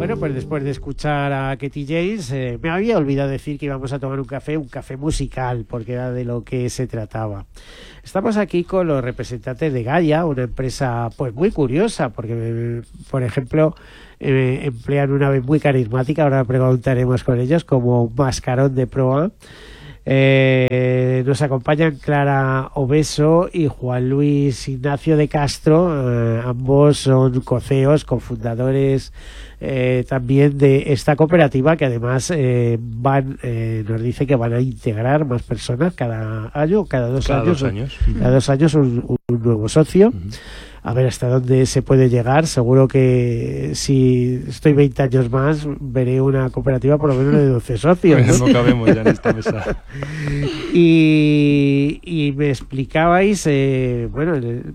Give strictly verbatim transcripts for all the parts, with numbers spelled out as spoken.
Bueno, pues después de escuchar a Katy James, eh, me había olvidado decir que íbamos a tomar un café, un café musical, porque era de lo que se trataba. Estamos aquí con los representantes de Gaia, una empresa pues muy curiosa, porque, por ejemplo, eh, emplean una ave muy carismática, ahora preguntaremos con ellos, como mascarón de proa. Eh, nos acompañan Clara Obeso y Juan Luis Ignacio de Castro, eh, ambos son coceos, cofundadores eh, también de esta cooperativa, que además eh, van, eh, nos dice que van a integrar más personas cada año, cada dos cada años, dos años, cada dos años un, un nuevo socio. Uh-huh. A ver hasta dónde se puede llegar. Seguro que si estoy veinte años más veré una cooperativa por lo menos de doce socios, ¿no? No cabemos ya en esta mesa. y, y me explicabais eh, bueno,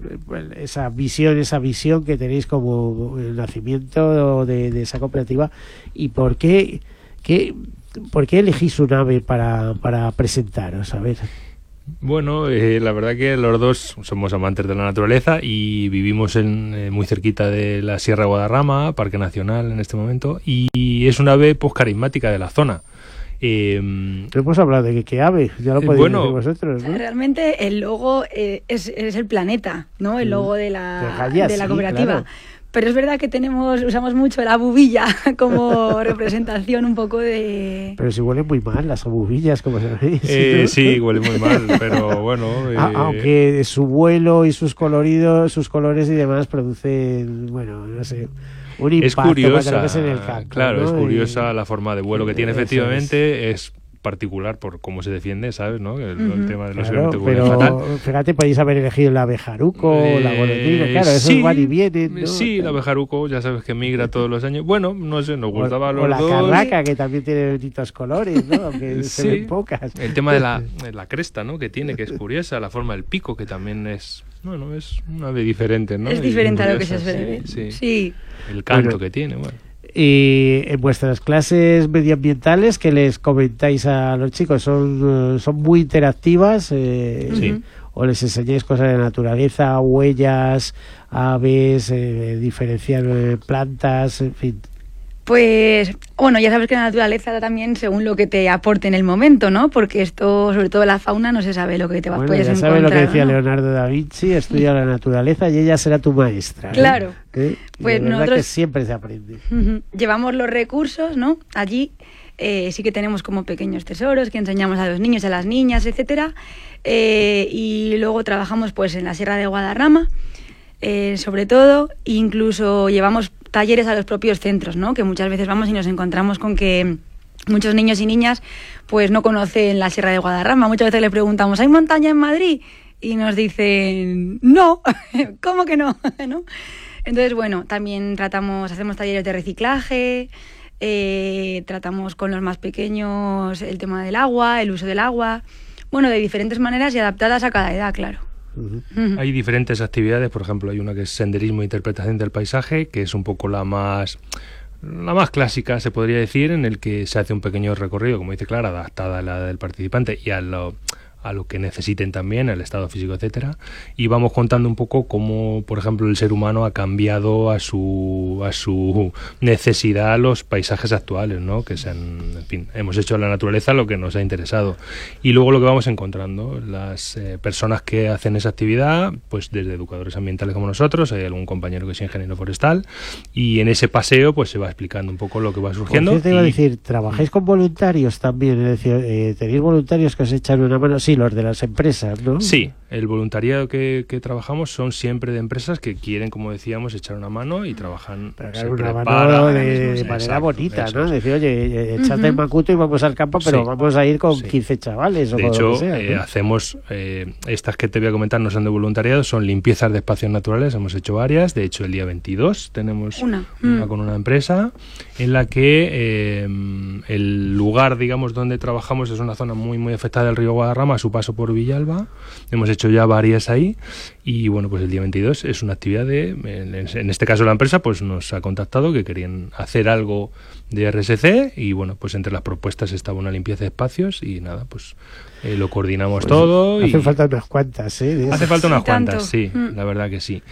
esa visión esa visión que tenéis como el nacimiento de, de esa cooperativa, y por qué, qué, por qué elegís un ave para, para presentaros. A ver. Bueno, eh, la verdad que los dos somos amantes de la naturaleza y vivimos en, eh, muy cerquita de la Sierra de Guadarrama, Parque Nacional en este momento, y, y es una ave pues carismática de la zona. Eh, no hemos hablado de qué ave, ya lo podéis bueno, decir vosotros, ¿no? Realmente el logo eh, es, es el planeta, ¿no? El logo de la, de, Gaia, de la sí, cooperativa. Claro. Pero es verdad que tenemos usamos mucho la bubilla como representación un poco de... Pero si huelen muy mal las bubillas, como sabéis. Eh, ¿no? Sí, huele muy mal, pero bueno... Eh... Ah, aunque su vuelo y sus coloridos, sus colores y demás producen, bueno, no sé... Un es curiosa, en el campo, claro, ¿no? es curiosa y... la forma de vuelo que tiene, efectivamente, es... es particular por cómo se defiende, ¿sabes? ¿no? El, uh-huh. el tema de los claro, pero fatal. Fíjate, podéis haber elegido el abejaruco, eh, la golondrina, claro, esos sí, van y vienen, ¿no? Sí, el abejaruco, ya sabes que migra todos los años. Bueno, no sé, nos gustaba o, los o la dos. carraca, que también tiene bonitos colores, ¿no? Aunque sí. se ven pocas. El tema de la, de la cresta, ¿no? Que tiene, que es curiosa, la forma del pico, que también es... Bueno, es una ave diferente, ¿no? Es diferente a lo que se suele ver. Sí, sí. El canto bueno, que tiene, bueno. Y en vuestras clases medioambientales, ¿qué les comentáis a los chicos? ¿Son, son muy interactivas? Eh, sí. ¿O les enseñáis cosas de naturaleza, huellas, aves, eh, diferenciar eh, plantas, en fin? Pues, bueno, ya sabes que la naturaleza da también según lo que te aporte en el momento, ¿no? Porque esto, sobre todo la fauna, no se sabe lo que te vas a bueno, puedes ya encontrar. sabes lo que decía ¿no? Leonardo da Vinci, estudia la naturaleza y ella será tu maestra. ¿eh? Claro. ¿Eh? Pues la verdad nosotros que siempre se aprende. Uh-huh. Llevamos los recursos, ¿no? Allí eh, sí que tenemos como pequeños tesoros que enseñamos a los niños, a las niñas, etcétera. Eh, y luego trabajamos pues en la Sierra de Guadarrama, eh, sobre todo, incluso llevamos talleres a los propios centros, ¿no? Que muchas veces vamos y nos encontramos con que muchos niños y niñas pues no conocen la Sierra de Guadarrama. Muchas veces le preguntamos, ¿hay montaña en Madrid? Y nos dicen, no, ¿cómo que no? ¿no? Entonces, bueno, también tratamos, hacemos talleres de reciclaje, eh, tratamos con los más pequeños el tema del agua, el uso del agua, bueno, de diferentes maneras y adaptadas a cada edad, claro. Uh-huh. Uh-huh. Hay diferentes actividades, por ejemplo, hay una que es senderismo e interpretación del paisaje, que es un poco la más la más clásica, se podría decir, en el que se hace un pequeño recorrido, como dice Clara, adaptada a la del participante y a lo a lo que necesiten también, el estado físico, etcétera, y vamos contando un poco cómo, por ejemplo, el ser humano ha cambiado a su a su necesidad los paisajes actuales, ¿no? Que se han, en fin, hemos hecho de la naturaleza lo que nos ha interesado. Y luego lo que vamos encontrando, las eh, personas que hacen esa actividad, pues desde educadores ambientales como nosotros, hay algún compañero que es ingeniero forestal, y en ese paseo pues se va explicando un poco lo que va surgiendo. Por cierto, iba a y... decir, ¿trabajáis con voluntarios también? Es decir, eh, ¿tenéis voluntarios que os echan una mano? Sí, los de las empresas, ¿no? Sí, el voluntariado que, que trabajamos son siempre de empresas que quieren, como decíamos, echar una mano y trabajan. Pero se claro, una mano preparan, de, de exacto, manera bonita, eso, ¿no? sí. Decir, oye, echate uh-huh. el macuto y vamos al campo, pero sí. vamos a ir con sí. quince chavales o de con hecho, lo que sea, eh, ¿no? hacemos, eh, estas que te voy a comentar no son de voluntariado, son limpiezas de espacios naturales, hemos hecho varias, de hecho el día veintidós tenemos una, una mm. con una empresa en la que eh, el lugar, digamos, donde trabajamos es una zona muy, muy afectada del río Guadarrama a su paso por Villalba. Hemos hecho ya varias ahí y bueno, pues el día veintidós es una actividad de, en, en este caso la empresa pues nos ha contactado que querían hacer algo de R S C y bueno, pues entre las propuestas estaba una limpieza de espacios y nada, pues eh, lo coordinamos pues todo. Hace y falta unas cuantas, ¿eh? Hace falta unas sí, cuantas, tanto. sí, mm. la verdad que sí.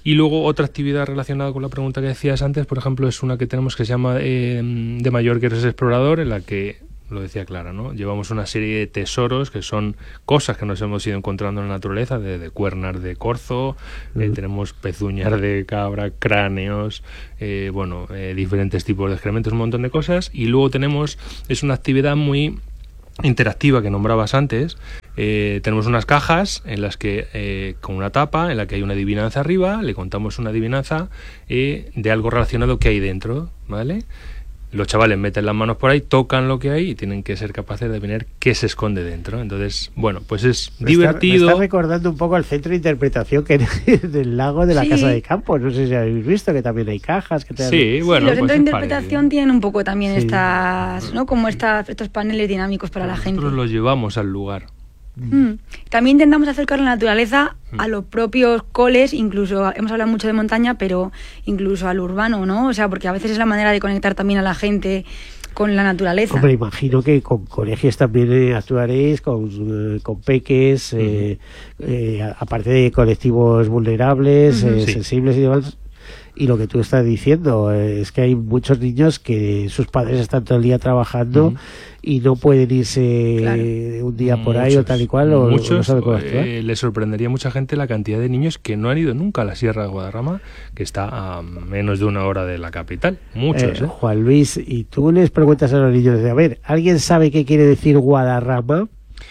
Y luego otra actividad relacionada con la pregunta que decías antes, por ejemplo, es una que tenemos que se llama eh, De Mayor que eres explorador, en la que, lo decía Clara, ¿no? Llevamos una serie de tesoros que son cosas que nos hemos ido encontrando en la naturaleza, de, de cuernas de corzo, mm. eh, tenemos pezuñas de cabra, cráneos, eh, bueno, eh, diferentes tipos de excrementos, un montón de cosas. Y luego tenemos, es una actividad muy interactiva que nombrabas antes. Eh, tenemos unas cajas en las que eh, con una tapa en la que hay una adivinanza arriba, le contamos una adivinanza eh, de algo relacionado que hay dentro, ¿vale? Los chavales meten las manos por ahí, tocan lo que hay y tienen que ser capaces de adivinar qué se esconde dentro. Entonces, bueno, pues es me divertido. Está, me está recordando un poco al centro de interpretación que del lago de la sí. Casa de Campo. No sé si habéis visto que también hay cajas. Que te sí, dan... bueno. Sí, los pues centros de interpretación tienen un poco también sí. estas, ¿no? Como estas, estos paneles dinámicos para Nosotros la gente. Nosotros los llevamos al lugar. Mm. También intentamos acercar la naturaleza a los propios coles, incluso hemos hablado mucho de montaña, pero incluso al urbano, ¿no? O sea, porque a veces es la manera de conectar también a la gente con la naturaleza. Hombre, imagino que con colegios también eh, actuaréis, con, eh, con peques, eh, uh-huh. eh, aparte de colectivos vulnerables, uh-huh. eh, sí. sensibles y demás. Y lo que tú estás diciendo eh, es que hay muchos niños que sus padres están todo el día trabajando uh-huh. y no pueden irse claro. un día por muchos, ahí o tal y cual. O, muchos, o no sabe cómo actuar. Eh, le sorprendería a mucha gente la cantidad de niños que no han ido nunca a la Sierra de Guadarrama, que está a menos de una hora de la capital. Muchos, eh, ¿eh? Juan Luis, y tú les preguntas a los niños, a ver, ¿alguien sabe qué quiere decir Guadarrama?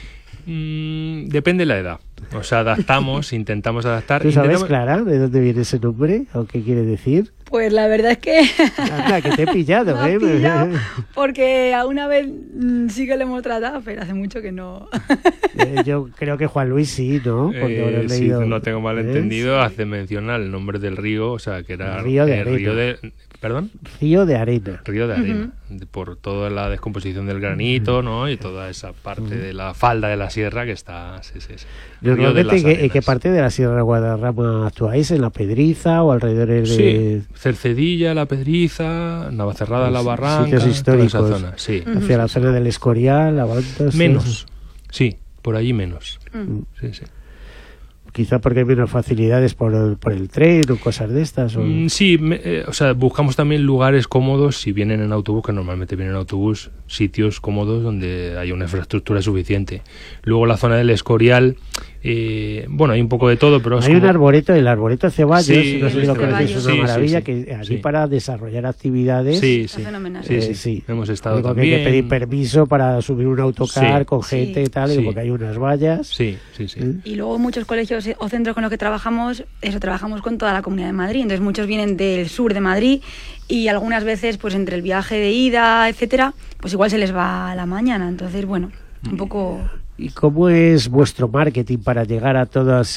Mm, depende de la edad. O sea, adaptamos, intentamos adaptar. ¿Tú sabes, intentamos... Clara, de dónde viene ese nombre o qué quiere decir? Pues la verdad es que... Anda, que te he pillado, me ¿eh? Pillado porque alguna vez mmm, sí que lo hemos tratado, pero hace mucho que no... eh, yo creo que Juan Luis sí, ¿no? Porque eh, sí, leído... no tengo mal entendido, ¿eh? Hace mención al nombre del río, o sea, que era... Río de el Arena. Río de... ¿Perdón? Río de Arena. Río de Arena, uh-huh. por toda la descomposición del granito, ¿no? Y toda esa parte uh-huh. de la falda de la sierra que está... Sí, sí, sí. Normalmente, ¿en qué parte de la Sierra de Guadarrama actuáis? ¿En la Pedriza o alrededor de...? Sí, Cercedilla, La Pedriza, Navacerrada, pues, La Barranca... Sitios históricos. Toda esa zona, sí. Uh-huh. Hacia la zona del Escorial, Avantos... Menos, sí, por allí menos. Uh-huh. Sí, sí. Quizá porque hay menos facilidades por el, por el tren o cosas de estas. ¿O? Mm, sí, me, eh, o sea, buscamos también lugares cómodos, si vienen en autobús, que normalmente vienen en autobús, sitios cómodos donde hay una infraestructura suficiente. Luego la zona del Escorial, eh, bueno, hay un poco de todo, pero... Hay es un como... arboreto, el arboreto Ceballos, sí, no sé si lo conocéis, es una sí, maravilla, sí, sí, que allí sí. para desarrollar actividades... Sí, sí, eh, sí, sí. sí. Hemos estado Digo también... que hay que pedir permiso para subir un autocar sí, con gente sí, y tal, sí. y porque hay unas vallas. Sí, sí, sí. ¿Eh? Y luego muchos colegios o centros con los que trabajamos, eso, trabajamos con toda la Comunidad de Madrid, entonces muchos vienen del sur de Madrid y algunas veces, pues entre el viaje de ida, etcétera, pues igual se les va a la mañana, entonces bueno, un poco... ¿Y cómo es vuestro marketing para llegar a todas,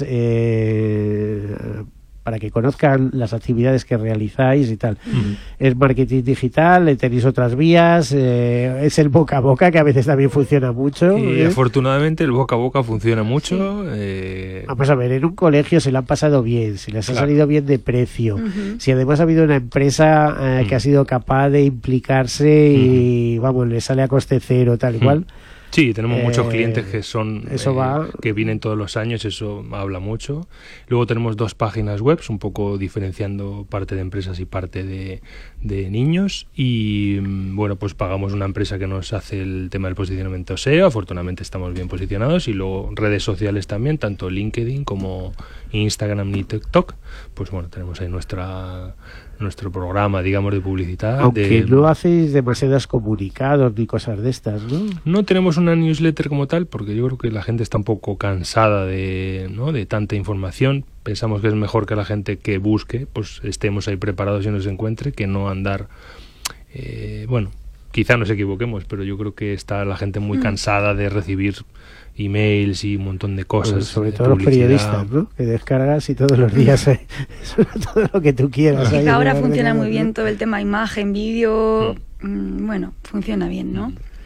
eh, para que conozcan las actividades que realizáis y tal? Uh-huh. ¿Es marketing digital? ¿Tenéis otras vías? Eh, ¿Es el boca a boca, que a veces también funciona mucho? Y ¿eh? Afortunadamente el boca a boca funciona mucho. Sí. Eh... Vamos a ver, en un colegio se lo han pasado bien, se les ha claro. salido bien de precio, uh-huh. si además ha habido una empresa eh, uh-huh. que ha sido capaz de implicarse y, uh-huh. vamos, le sale a coste cero, tal y uh-huh. cual. Sí, tenemos eh, muchos clientes que son eso eh, va... que vienen todos los años, eso habla mucho. Luego tenemos dos páginas web, un poco diferenciando parte de empresas y parte de, de niños. Y bueno, pues pagamos una empresa que nos hace el tema del posicionamiento S E O. Afortunadamente estamos bien posicionados. Y luego redes sociales también, tanto LinkedIn como Instagram y TikTok. Pues bueno, tenemos ahí nuestra... nuestro programa, digamos, de publicidad. Aunque de... no hacéis demasiados comunicados ni cosas de estas, ¿no? No tenemos una newsletter como tal, porque yo creo que la gente está un poco cansada de, ¿no? de tanta información. Pensamos que es mejor que la gente que busque, pues estemos ahí preparados y nos encuentre, que no andar... Eh, bueno, quizá nos equivoquemos, pero yo creo que está la gente muy cansada de recibir emails y un montón de cosas. Pues sobre de todo los publicidad. periodistas, ¿no? Que descargas y todos los días eh, todo lo que tú quieras. Sí, ahí ahora en funciona ordenador, muy bien ¿no? todo el tema imagen, vídeo, mm. mmm, bueno, funciona bien, ¿no?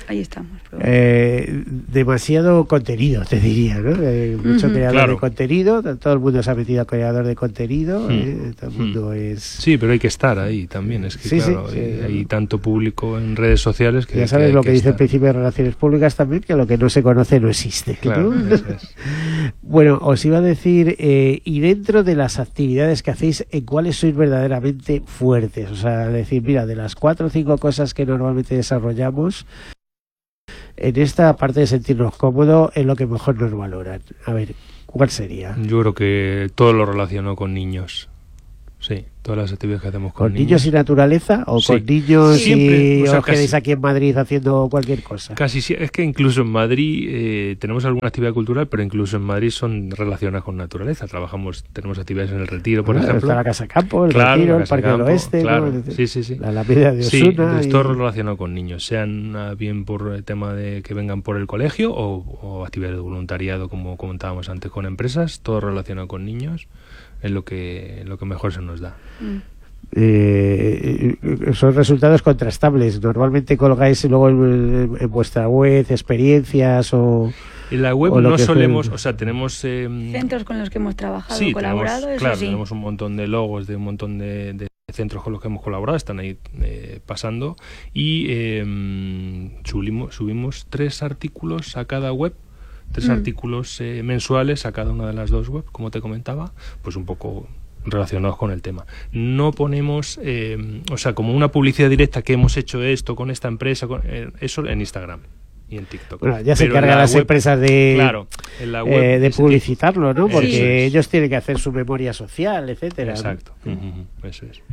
ahí estamos. Eh, demasiado contenido, te diría, ¿no? Eh, mucho uh-huh. creador claro. de contenido, todo el mundo se ha metido a creador de contenido, uh-huh. eh, todo el mundo uh-huh. es... Sí, pero hay que estar ahí también, es que sí, claro, sí, hay, sí, hay tanto público en redes sociales que... Ya sabes que lo que, que dice estar. el principio de Relaciones Públicas también, que lo que no se conoce no existe. Claro, ¿no? Eso es. Bueno, os iba a decir, eh, y dentro de las actividades que hacéis, ¿en cuáles sois verdaderamente fuertes? O sea, decir, mira, de las cuatro o cinco cosas que normalmente desarrollamos, en esta parte de sentirnos cómodos es lo que mejor nos valoran. A ver, ¿cuál sería? Yo creo que todo lo relacionado con niños. Sí, todas las actividades que hacemos con, ¿Con niños. niños y naturaleza? ¿O sí. con niños Siempre, y o sea, os quedéis aquí en Madrid haciendo cualquier cosa? Casi sí, es que incluso en Madrid eh, tenemos alguna actividad cultural, pero incluso en Madrid son relacionadas con naturaleza. Trabajamos, tenemos actividades en el Retiro, por ah, ejemplo. Está la Casa Campo, el claro, Retiro, el Parque Campo, del Oeste, claro, ¿no? sí, sí, sí. La Alameda de Osuna. Sí, y... todo relacionado con niños, sean uh, bien por el tema de que vengan por el colegio o, o actividades de voluntariado, como comentábamos antes, con empresas, todo relacionado con niños es lo que, lo que mejor se nos da. Mm. Eh, son resultados contrastables. Normalmente colgáis luego en, en vuestra web experiencias o en la web o no solemos, fue... o sea, tenemos eh, centros con los que hemos trabajado, sí, colaborado, tenemos, eso claro, sí. tenemos un montón de logos de un montón de, de centros con los que hemos colaborado, están ahí eh, pasando y eh, subimos, subimos tres artículos a cada web. Tres mm. artículos eh, mensuales a cada una de las dos webs, como te comentaba, pues un poco relacionados con el tema. No ponemos, eh, o sea, como una publicidad directa que hemos hecho esto con esta empresa, con, eh, eso en Instagram y en TikTok. Bueno, ya se encargan las web, empresas de, claro, en la web, eh, de publicitarlo, ¿no? Porque sí. ellos tienen que hacer su memoria social, etcétera. Exacto, ¿no? uh-huh. Eso es.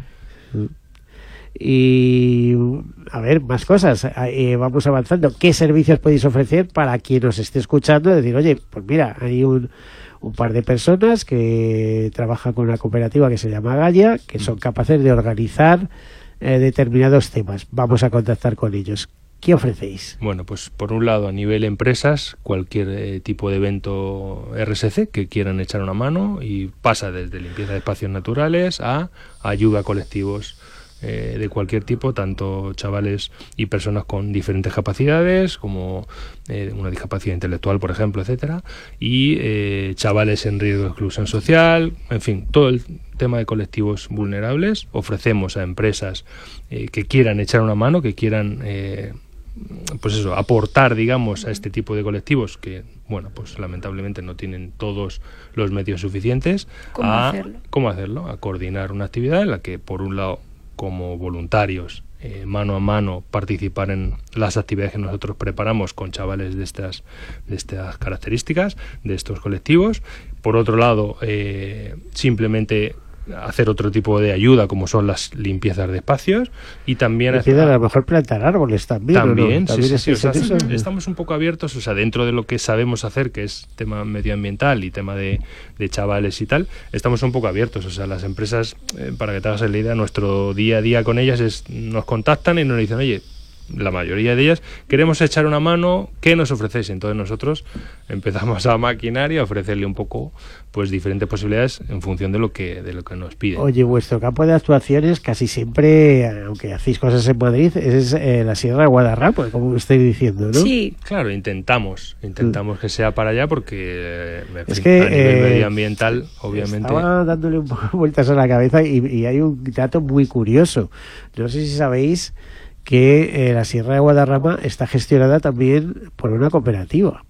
Y a ver, más cosas, eh, vamos avanzando. ¿Qué servicios podéis ofrecer para quien os esté escuchando? Decir, oye, pues mira, hay un, un par de personas que trabajan con una cooperativa que se llama Gaia, que son capaces de organizar eh, determinados temas. Vamos a contactar con ellos. ¿Qué ofrecéis? Bueno, pues por un lado, a nivel empresas, cualquier eh, tipo de evento R S C que quieran echar una mano, y pasa desde limpieza de espacios naturales a ayuda a colectivos Eh, de cualquier tipo, tanto chavales y personas con diferentes capacidades, como eh, una discapacidad intelectual, por ejemplo, etcétera, y eh, chavales en riesgo de exclusión social, en fin, todo el tema de colectivos vulnerables. Ofrecemos a empresas eh, que quieran echar una mano, que quieran eh, pues eso, aportar, digamos, a este tipo de colectivos que, bueno, pues lamentablemente no tienen todos los medios suficientes. ¿Cómo a, hacerlo? ¿Cómo hacerlo? A coordinar una actividad en la que, por un lado, como voluntarios, eh, mano a mano, participar en las actividades que nosotros preparamos con chavales de estas, de estas características, de estos colectivos. Por otro lado, eh, simplemente hacer otro tipo de ayuda, como son las limpiezas de espacios, y también hacer, a lo mejor plantar árboles también. También, ¿no? ¿También sí, sí, sí, o sea, eso? Estamos un poco abiertos, o sea, dentro de lo que sabemos hacer, que es tema medioambiental y tema de, de chavales y tal, estamos un poco abiertos. O sea, las empresas, eh, para que te hagas la idea, nuestro día a día con ellas es, nos contactan y nos dicen, oye, la mayoría de ellas, queremos echar una mano, ¿qué nos ofrecéis? Entonces nosotros empezamos a maquinar y a ofrecerle un poco, pues, diferentes posibilidades en función de lo que de lo que nos piden. Oye, vuestro campo de actuaciones casi siempre, aunque hacéis cosas en Madrid, es eh, la Sierra de Guadarrama, como me estáis diciendo, ¿no? Sí. Claro, intentamos, intentamos mm. que sea para allá porque en es fin, que, a nivel eh, medioambiental, obviamente... Estaba dándole un poco vueltas a la cabeza y, y hay un dato muy curioso. No sé si sabéis que eh, la Sierra de Guadarrama está gestionada también por una cooperativa.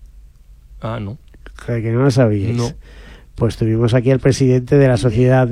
Ah, no. Que no lo sabíais. No. Pues tuvimos aquí al presidente de la sociedad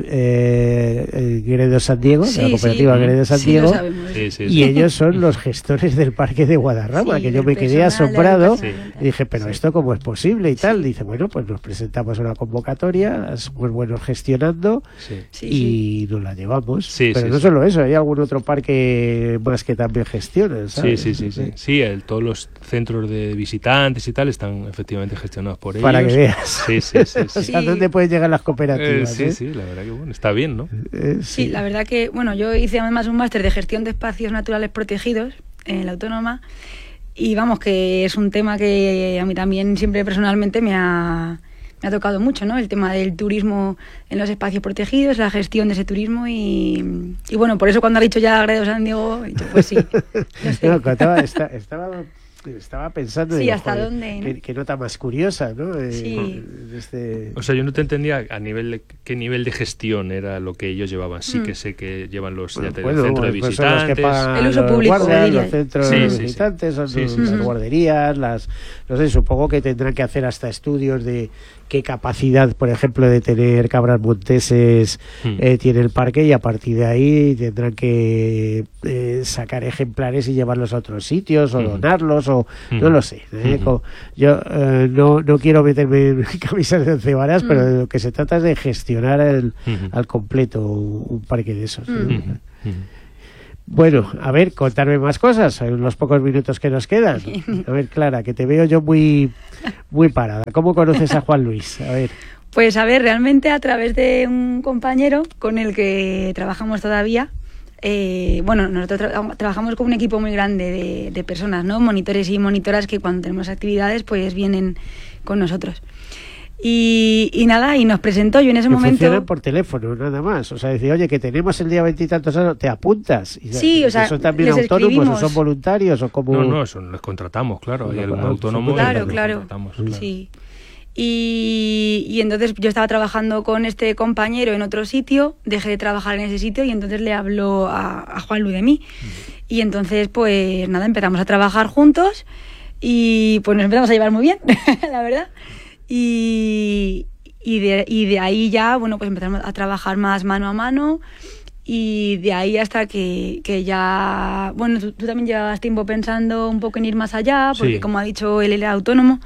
eh, Gredo San Diego, sí, de la cooperativa sí, Gredo San sí, Diego, sí, sí, y sí. ellos son los gestores del parque de Guadarrama, sí, que yo me quedé asombrado, sí. y dije, pero sí. ¿esto cómo es posible? Y tal, sí. dice, bueno, pues nos presentamos a una convocatoria, somos buenos gestionando, sí. Sí, y sí. nos la llevamos. Sí, pero sí, no sí. solo eso, hay algún otro parque más que también gestionan, ¿sabes? Sí, sí, sí, sí. Sí, el, todos los centros de visitantes y tal están efectivamente gestionados por ellos. Para que veas. Sí, sí, sí. sí. O sea, ¿dónde pueden llegar las cooperativas? Eh, sí, ¿eh? sí, la verdad que bueno, está bien, ¿no? Eh, Sí, sí. la verdad que, bueno, yo hice además un máster de gestión de espacios naturales protegidos en la Autónoma y vamos, que es un tema que a mí también siempre personalmente me ha, me ha tocado mucho, ¿no? El tema del turismo en los espacios protegidos, la gestión de ese turismo y, y bueno, por eso cuando ha dicho ya Gredo San Diego, he dicho, pues sí. No sé. No, contaba, está, estaba Estaba pensando sí, digo, hasta joder, dónde, ¿no? Qué, qué nota más curiosa, ¿no? Eh, Sí. Este... O sea, yo no te entendía a nivel de qué nivel de gestión era lo que ellos llevaban. Sí Mm. que sé que llevan los Bueno, ya te- bueno, el centro de pues son los que visitantes. pagan El uso los público, guardias, diría. los centros Sí, de sí, sí. visitantes, son Sí, los- sí, las sí. guarderías, las, no sé, supongo que tendrán que hacer hasta estudios de qué capacidad, por ejemplo, de tener cabras monteses Mm. eh, tiene el parque, y a partir de ahí tendrán que eh, sacar ejemplares y llevarlos a otros sitios o Ujú. donarlos o Ujú. no lo sé. ¿eh? Ujú. Co- Yo eh, no, no quiero meterme en camisas de once varas, Mm. pero de lo que se trata es de gestionar el, Ujú. al completo un, un parque de esos. ¿no? Mm. Ujú. Ujú. Bueno, a ver, contarme más cosas en los pocos minutos que nos quedan. A ver, Clara, que te veo yo muy, muy parada. ¿Cómo conoces a Juan Luis? A ver. Pues a ver, realmente a través de un compañero con el que trabajamos todavía. Eh, bueno, nosotros tra- trabajamos con un equipo muy grande de, de personas, ¿no? Monitores y monitoras que cuando tenemos actividades pues vienen con nosotros. Y, y nada, y nos presentó, yo en ese Que momento... funcionan por teléfono, nada más. O sea, decir, oye, que tenemos el día veintitantos años, te apuntas. Y, Sí, o sea, ¿son también les autónomos escribimos. o son voluntarios o como...? No, no, eso les contratamos, claro. Hay Ah, algún ah, autónomo claro, que les claro. contratamos, claro. Sí. Y, y entonces yo estaba trabajando con este compañero en otro sitio, dejé de trabajar en ese sitio y entonces le habló a, a Juan Luis de mí. Y entonces, pues nada, empezamos a trabajar juntos y pues nos empezamos a llevar muy bien, la verdad. Y, y, de, y de ahí ya, bueno, pues empezamos a trabajar más mano a mano. Y de ahí hasta que, que ya... Bueno, tú, tú también llevabas tiempo pensando un poco en ir más allá, porque Sí. como ha dicho, él era autónomo.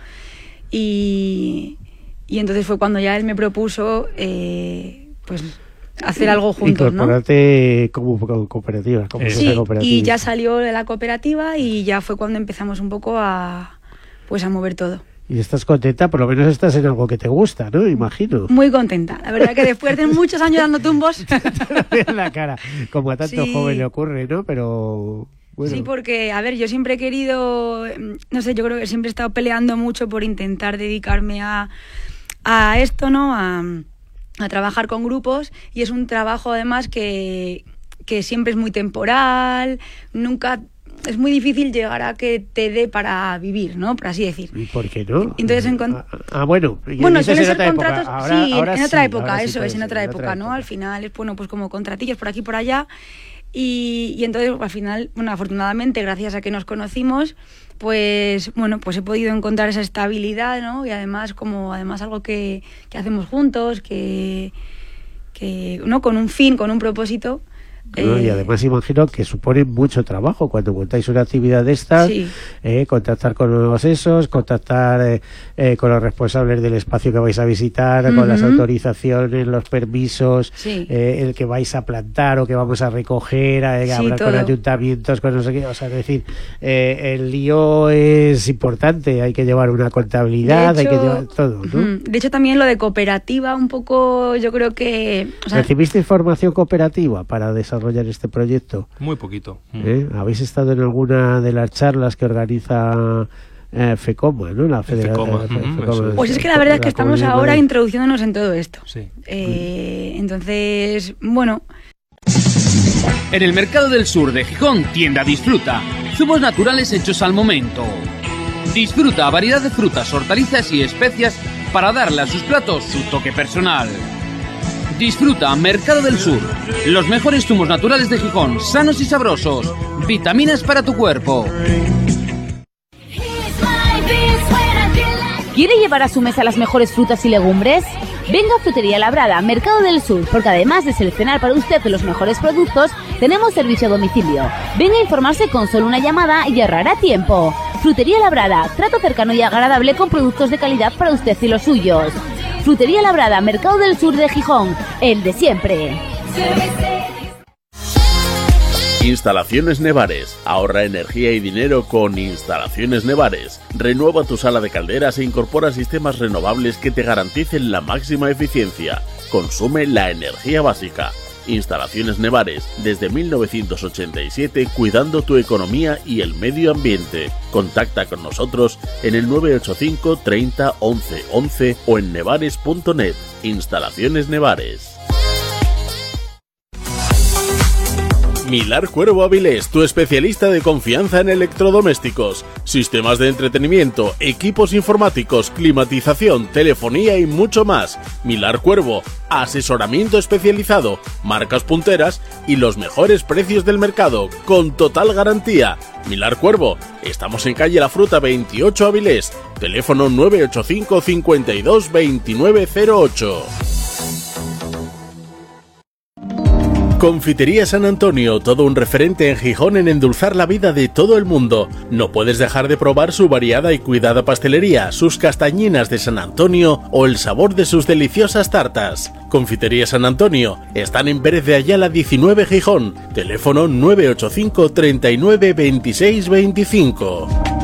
Y, y entonces fue cuando ya él me propuso eh, pues hacer algo juntos, ¿no? Incorporarte como co- cooperativa. Como Eh, sociedad Sí, cooperativa. y ya salió de la cooperativa y ya fue cuando empezamos un poco a pues a mover todo. Y estás contenta, por lo menos estás en algo que te gusta, ¿no? Imagino. Muy contenta. La verdad que después de muchos años dando tumbos... en la cara. Como a tanto Sí. joven le ocurre, ¿no? Pero... Bueno. Sí, porque, a ver, yo siempre he querido, no sé, yo creo que siempre he estado peleando mucho por intentar dedicarme a, a esto, ¿no? A, a trabajar con grupos, y es un trabajo además que, que siempre es muy temporal, nunca... Es muy difícil llegar a que te dé para vivir, ¿no? Por así decir. ¿Y por qué no? Entonces, en con- ah, ah, bueno. y Bueno, dices suelen en ser otra época. contratos, Ahora- sí, ahora en otra sí, época, ahora sí eso puede es, en ser, otra época, ¿no? Al final es, bueno, pues como contratillos por aquí y por allá. Y, y entonces, al final, bueno, afortunadamente, gracias a que nos conocimos, pues, bueno, pues he podido encontrar esa estabilidad, ¿no? Y además, como, además algo que, que hacemos juntos, que, que, ¿no? Con un fin, con un propósito. ¿no? Y eh, además imagino que supone mucho trabajo cuando montáis una actividad de estas, Sí. eh, contactar con los esos, contactar eh, eh, con los responsables del espacio que vais a visitar, con las Ujú. autorizaciones, los permisos, Sí. eh, el que vais a plantar o que vamos a recoger, eh, Sí, hablar con todo. ayuntamientos, con no sé qué, o sea, es decir, eh, el lío es importante, hay que llevar una contabilidad, De hay que hecho, llevar todo, ¿no? ujú. De hecho, también lo de cooperativa, un poco, yo creo que... o sea, ¿Recibiste formación cooperativa para desarrollar este proyecto? Muy poquito. Mm. ¿Eh? ¿Habéis estado en alguna de las charlas que organiza eh, FECOMA, ¿no? La Federación. FECOMA, ujú, eso es. Pues es que la verdad es que estamos Comunidad de ahora Madrid. introduciéndonos en todo esto. Sí. Eh, entonces, bueno, En el Mercado del Sur de Gijón, tienda Disfruta. Zumos naturales hechos al momento. Disfruta variedad de frutas, hortalizas y especias para darle a sus platos su toque personal. Disfruta Mercado del Sur. Los mejores zumos naturales de Gijón, sanos y sabrosos. Vitaminas para tu cuerpo. ¿Quiere llevar a su mesa las mejores frutas y legumbres? Venga a Frutería Labrada, Mercado del Sur, porque además de seleccionar para usted los mejores productos, tenemos servicio a domicilio. Venga a informarse con solo una llamada y ahorrará tiempo. Frutería Labrada, trato cercano y agradable con productos de calidad para usted y los suyos. Frutería Labrada, Mercado del Sur de Gijón, el de siempre. Instalaciones Nevares. Ahorra energía y dinero con Instalaciones Nevares. Renueva tu sala de calderas e incorpora sistemas renovables que te garanticen la máxima eficiencia. Consume la energía básica. Instalaciones Nevares, desde mil novecientos ochenta y siete, cuidando tu economía y el medio ambiente. Contacta con nosotros en el nueve ocho cinco treinta once once o en nevares punto net. Instalaciones Nevares. Milar Cuervo Avilés, tu especialista de confianza en electrodomésticos, sistemas de entretenimiento, equipos informáticos, climatización, telefonía y mucho más. Milar Cuervo, asesoramiento especializado, marcas punteras y los mejores precios del mercado, con total garantía. Milar Cuervo, estamos en calle La Fruta veintiocho Avilés, teléfono nueve ocho cinco, cincuenta y dos, veintinueve cero ocho. Confitería San Antonio, todo un referente en Gijón en endulzar la vida de todo el mundo. No puedes dejar de probar su variada y cuidada pastelería, sus castañinas de San Antonio o el sabor de sus deliciosas tartas. Confitería San Antonio, están en Pérez de Ayala diecinueve Gijón, teléfono nueve ocho cinco, treinta y nueve, veintiséis veinticinco.